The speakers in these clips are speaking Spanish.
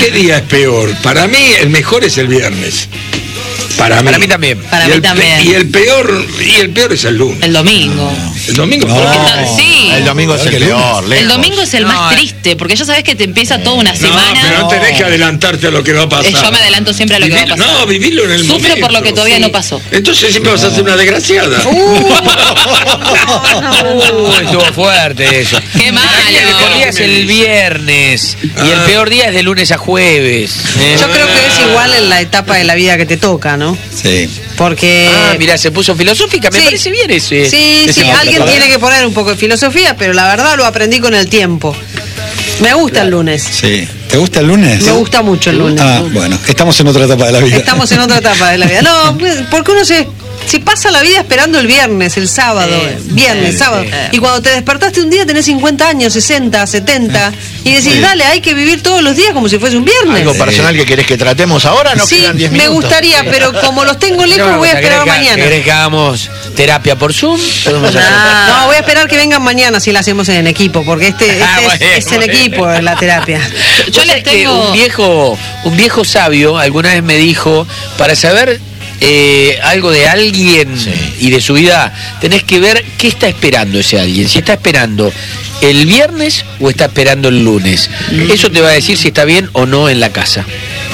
¿qué día es peor? Para mí el mejor es el viernes. Para mí también. Para mí también. Y el peor es el lunes. El domingo. El domingo. Sí. El domingo es el peor. El domingo es el más triste, porque ya sabes que te empieza toda una semana. Pero no tenés que adelantarte a lo que va a pasar. Yo me adelanto siempre a lo que va a pasar. No, vivirlo en el momento. Sufro por lo que todavía no pasó. Entonces siempre vas a ser una desgraciada. Estuvo fuerte eso. Qué malo. El mejor día es el viernes y el peor día es de lunes a jueves. Yo creo que es igual en la etapa de la vida que te toca, ¿no? Sí. Porque... Mirá, se puso filosófica, me parece bien ese. Sí, alguien tiene que poner un poco de filosofía, pero la verdad lo aprendí con el tiempo. Me gusta el lunes. Sí. ¿Te gusta el lunes? Me gusta mucho el lunes. Bueno, estamos en otra etapa de la vida. Estamos en otra etapa de la vida. No, porque uno se pasa la vida esperando el viernes, el sábado, sábado. Y cuando te despertaste un día tenés 50 años, 60, 70, y decís, dale, hay que vivir todos los días como si fuese un viernes. ¿Algo personal que querés que tratemos ahora? No quedan 10 minutos. Me gustaría, pero como los tengo lejos, voy a esperar mañana. ¿Querés que hagamos terapia por Zoom? No, voy a esperar que vengan mañana si la hacemos en equipo, porque es en equipo la terapia. Yo les tengo... Un viejo sabio alguna vez me dijo, para saber... algo de alguien y de su vida, tenés que ver qué está esperando ese alguien. Si está esperando el viernes o está esperando el lunes. Eso te va a decir si está bien o no en la casa.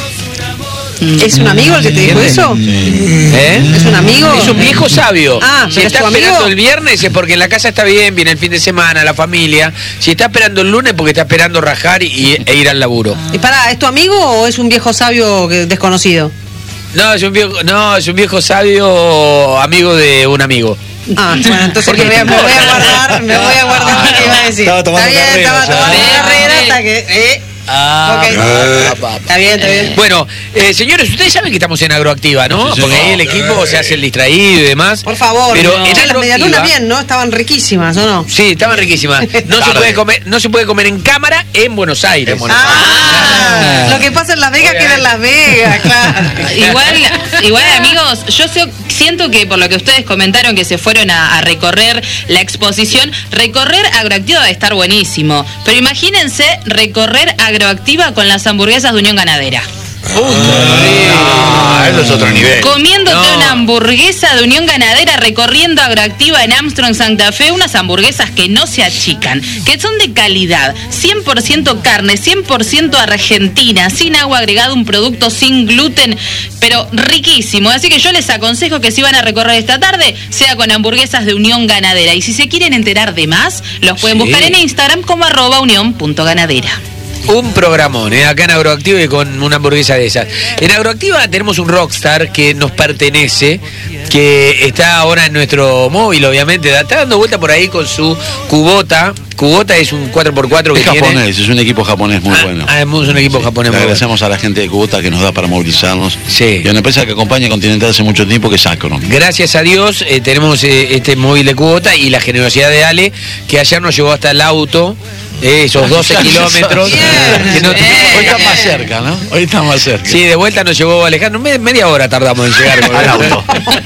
¿Es un amigo el que te dijo eso? ¿Es un amigo? Es un viejo sabio. Si está esperando amigo? el viernes es porque en la casa está bien, viene el fin de semana, la familia. Si está esperando el lunes porque está esperando rajar e ir al laburo. ¿Y pará, es tu amigo o es un viejo sabio desconocido? No, es un viejo sabio, amigo de un amigo. Bueno, entonces me voy a guardar lo que iba a decir. Estaba tomando estaba tomando carrera hasta que... Está bien. Bueno, señores, ustedes saben que estamos en Agroactiva, ¿no? Porque ahí el equipo se hace el distraído y demás. Por favor, pero en las medialunas bien, ¿no? Estaban riquísimas, ¿o no? Sí, estaban riquísimas. No se puede comer en cámara en Buenos Aires. Lo que pasa en Las Vegas queda en Las Vegas, claro. Igual, amigos, yo siento que por lo que ustedes comentaron que se fueron a recorrer la exposición, recorrer Agroactiva debe estar buenísimo. Pero imagínense recorrer Agroactiva con las hamburguesas de Unión Ganadera. Eso es otro nivel. Comiéndote una hamburguesa de Unión Ganadera, recorriendo Agroactiva en Armstrong, Santa Fe, unas hamburguesas que no se achican, que son de calidad, 100% carne, 100% argentina, sin agua agregada, un producto sin gluten, pero riquísimo. Así que yo les aconsejo que si van a recorrer esta tarde, sea con hamburguesas de Unión Ganadera. Y si se quieren enterar de más, los pueden buscar en Instagram como @unión.ganadera. Un programón, acá en Agroactiva y con una hamburguesa de esas. En Agroactiva tenemos un rockstar que nos pertenece, que está ahora en nuestro móvil, obviamente, está dando vuelta por ahí con su Kubota. Kubota es un 4x4 que es japonés, tiene... es un equipo japonés muy bueno. Es un equipo japonés muy bueno. Agradecemos a la gente de Kubota que nos da para movilizarnos. Sí. Y a una empresa que acompaña a Continental hace mucho tiempo, que es Acron. Gracias a Dios tenemos este móvil de Kubota y la generosidad de Ale, que ayer nos llevó hasta el auto. Esos 12 kilómetros. Hoy está más cerca, ¿no? Hoy está más cerca. Sí, de vuelta nos llevó Alejandro. Media hora tardamos en llegar al auto.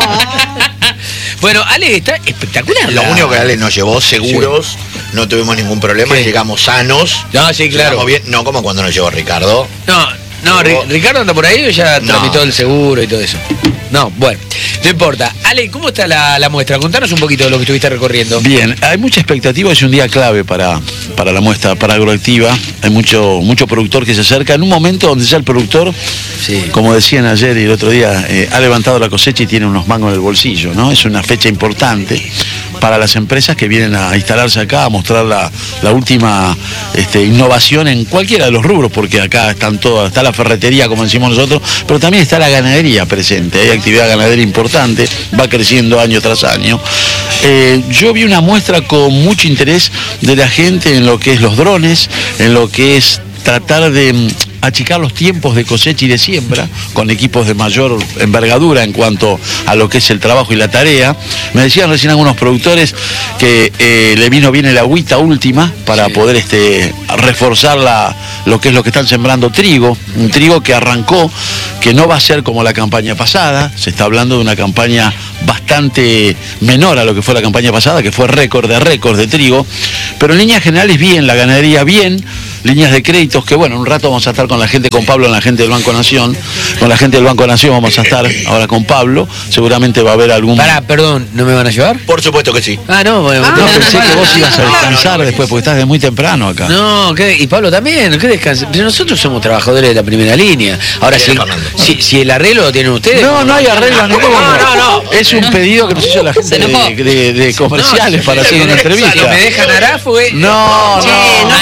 Bueno, Ale está espectacular. Lo único que Ale nos llevó seguros, no tuvimos ningún problema, llegamos sanos. No, sí, claro. Llegamos bien, no como cuando nos llevó Ricardo. No, Ricardo anda por ahí o ya tramitó el seguro y todo eso. No, bueno, no importa. Ale, ¿cómo está la muestra? Contanos un poquito de lo que estuviste recorriendo. Bien, hay mucha expectativa, es un día clave para la muestra, para Agroactiva. Hay mucho productor que se acerca. En un momento donde ya el productor, como decían ayer y el otro día, ha levantado la cosecha y tiene unos mangos en el bolsillo, ¿no? Es una fecha importante para las empresas que vienen a instalarse acá, a mostrar la última innovación en cualquiera de los rubros, porque acá está la ferretería, como decimos nosotros, pero también está la ganadería presente. Hay actividad ganadera importante, va creciendo año tras año. Yo vi una muestra con mucho interés de la gente en lo que es los drones, en lo que es tratar de achicar los tiempos de cosecha y de siembra con equipos de mayor envergadura en cuanto a lo que es el trabajo y la tarea. Me decían recién algunos productores que le vino bien el agüita última para poder reforzar lo que es lo que están sembrando trigo, un trigo que arrancó, que no va a ser como la campaña pasada. Se está hablando de una campaña bastante menor a lo que fue la campaña pasada, que fue récord de trigo, pero en líneas generales bien, la ganadería bien, líneas de créditos que bueno, en un rato vamos a estar con la gente, con Pablo, la gente del Banco Nación. Con la gente del Banco Nación vamos a estar ahora con Pablo. Seguramente va a haber algún... Perdón, ¿no me van a llevar? Por supuesto que sí. No, bueno, No, pensé que vos ibas a descansar después, porque estás de muy temprano acá. No, y Pablo también, ¿qué descansa? Pero nosotros somos trabajadores de la primera línea. Ahora, si el arreglo lo tienen ustedes... No hay arreglo ninguno. No. Es un pedido que nos hizo la gente de comerciales para hacer una entrevista. ¿Me dejan Arafue? No. No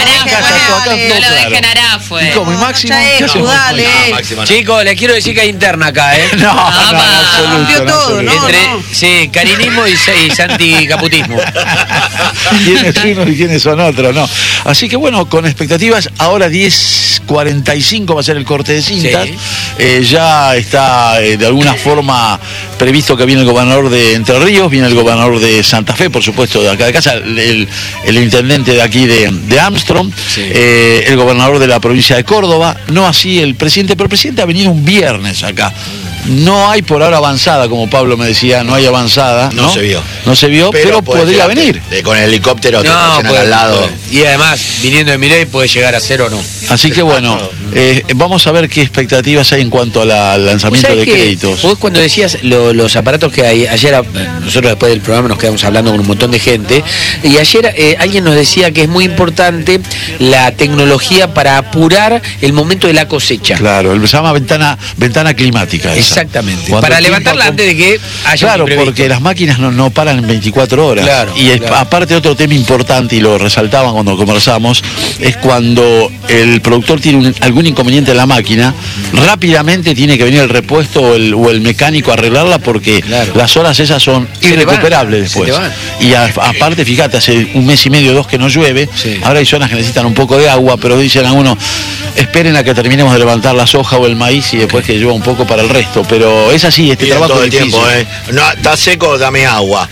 lo dejen Arafue. ¿Y cómo? ¿Y Máximo? Dale. Chicos, les quiero decir que hay interna acá, ¿eh? No, absoluto. Cambió todo, ¿no? Sí, carinismo y santicaputismo. ¿Quién es uno y quiénes son otros? No. Así que bueno, con expectativas, ahora 10:45 va a ser el corte de cintas. Sí. Ya está de alguna forma previsto que viene el gobernador de Entre Ríos, viene el gobernador de Santa Fe, por supuesto, de acá de casa, el intendente de aquí de Armstrong, el gobernador de la provincia de Córdoba, no así el presidente, pero el presidente ha venido un viernes acá. No hay por ahora avanzada, como Pablo me decía, no hay avanzada. No se vio, pero podría venir. Con el helicóptero te estacionan al lado. Y además, viniendo de Milei puede llegar a ser o no. Así que bueno, vamos a ver qué expectativas hay en cuanto al lanzamiento de créditos. Vos cuando decías los aparatos que hay, ayer nosotros después del programa nos quedamos hablando con un montón de gente, y ayer alguien nos decía que es muy importante la tecnología para apurar el momento de la cosecha. Claro, se llama ventana climática. Exactamente. Cuando para levantarla antes de que haya. Claro, porque las máquinas no paran en 24 horas. Claro, aparte otro tema importante, y lo resaltaban cuando conversamos, es cuando el productor tiene algún inconveniente en la máquina, rápidamente tiene que venir el repuesto o el mecánico a arreglarla, porque las horas esas son irrecuperables después. Y aparte, fíjate, hace un mes y medio, 2 que no llueve. Ahora hay zonas que necesitan un poco de agua, pero dicen algunos, esperen a que terminemos de levantar la soja o el maíz y después que llueva un poco para el resto. Pero es así, este trabajo todo el difícil. tiempo, no, está seco, dame agua.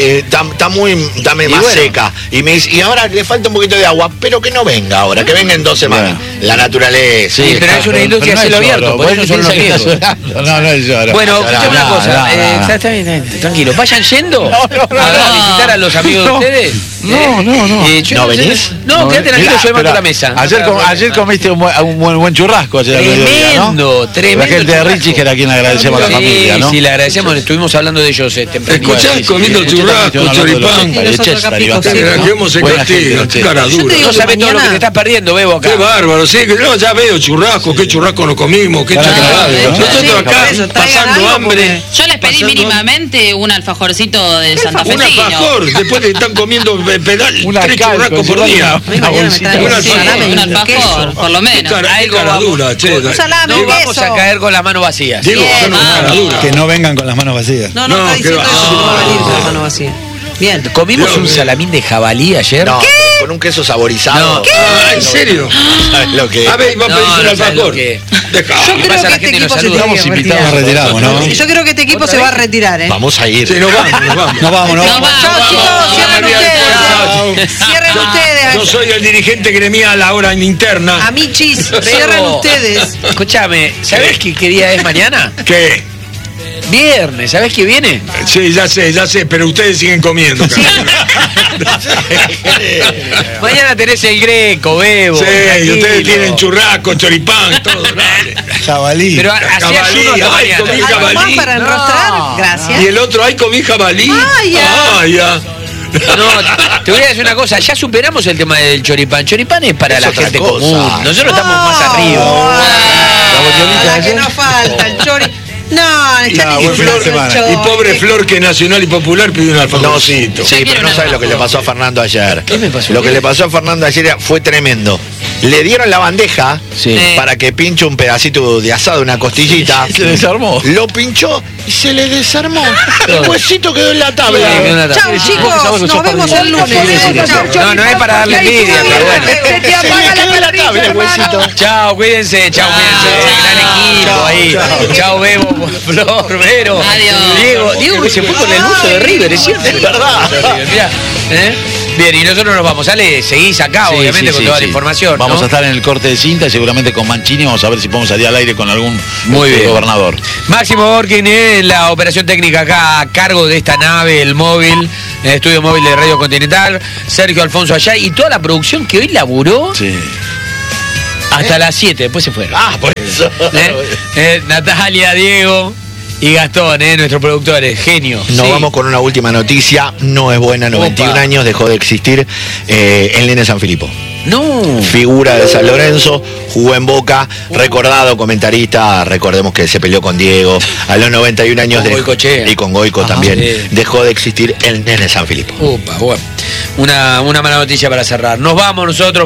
Dame más seca. Y ahora le falta un poquito de agua, pero que no venga ahora, que venga en 2 semanas. La naturaleza. Sí, pero es una industria a cielo abierto, por eso son los riesgos. No es lloro. Bueno, escuchame una cosa, está bien, tranquilo. ¿Vayan yendo a visitar a los amigos de ustedes? No. ¿No venís? No, quédate tranquilo, yo levanto la mesa. Ayer comiste un buen churrasco. Tremendo. La gente de Richie, que era quien agradecemos a la familia, ¿no? Sí, le agradecemos, estuvimos hablando de ellos temprano. Escuchá, comiendo churrasco, choripán. Quedemos en castigo, cara dura. No sabés todo lo que te estás perdiendo, Bebo, acá. Qué bárbaro, sí, ya veo churrasco, qué churrasco nos comimos, qué chacalada. Nosotros acá pasando hambre. Yo les pedí mínimamente un alfajorcito de Santa Fe. Un alfajor, después que están comiendo pedal, 3 churrascos por día. Un alfajor, por lo menos. Cara dura, che. No vamos a caer con las manos vacías. Diego, cara dura. Que no vengan con las manos vacías. No está diciendo eso, que no va a venir con las manos vacías. Bien. Comimos un salamín de jabalí ayer. No, con un queso saborizado. ¿En serio? ¿Sabes lo que? A ver, va a pedir un alfajor. Yo creo que este equipo se Estamos invitados, Nos retiramos, ¿no? Yo creo que este equipo se va a retirar, ¿eh? Vamos a ir. Sí, nos vamos. Nos vamos. Chao, chicos, cierren ustedes. Cierren ustedes. Yo soy el dirigente gremial ahora en interna. Amichis, cierren ustedes. Escúchame, ¿sabés qué día es mañana? ¿Qué? Viernes, ¿sabés qué viene? Sí, ya sé, pero ustedes siguen comiendo. Mañana tenés el Greco, Bebo. Sí, y tranquilo. ustedes tienen churrasco, choripán, todo, dale. Jabalí. Pero hacías Jabalí, uno hasta ay, mañana. comí ¿Algo más jabalí. para enrostrar? Gracias. Y el otro, ay, comí jabalí. Ya. No, te voy a decir una cosa, ya superamos el tema del choripán. Choripán es para la otra gente cosa. común. Nosotros estamos más arriba. La que nos falta, el chori. No, echate Y pobre Flor, que Nacional y Popular pidió un alfajorcito. Sí, pero no sabes lo que le pasó a Fernando ayer. ¿Qué me pasó? Lo que le pasó a Fernando ayer fue tremendo. Le dieron la bandeja para que pinche un pedacito de asado, una costillita. Se desarmó. Lo pinchó y se le desarmó. El huesito quedó en la tabla. Chao, chicos, nos vemos el lunes. No es para darle envidia, pero bueno. Se te apaga la tabla el huesito. Chao, cuídense, cuídense. Gran equipo ahí. Chao, Bebo, Flor, Vero. Adiós. Diego que se fue con el buzo de River, es cierto. Es verdad. Mirá, Bien, y nosotros nos vamos. Ale, seguís acá, obviamente, con toda la información. Vamos ¿no? a estar en el corte de cinta y seguramente con Mancini. Vamos a ver si podemos salir al aire con algún gobernador. Máximo Borkin en la operación técnica acá a cargo de esta nave, el móvil, el estudio móvil de Radio Continental. Sergio Alfonso allá y toda la producción que hoy laburó. Sí. Hasta las 7, después se fueron. Por eso. Natalia, Diego y Gastón, nuestros productores, genio. Nos vamos con una última noticia, no es buena, 91 años dejó de existir el Nene Sanfilippo. No. Figura de San Lorenzo, jugó en Boca, recordado comentarista, recordemos que se peleó con Diego a los 91 años y con Goico también. Dejó de existir el Nene Sanfilippo. Bueno. Una mala noticia para cerrar. Nos vamos nosotros.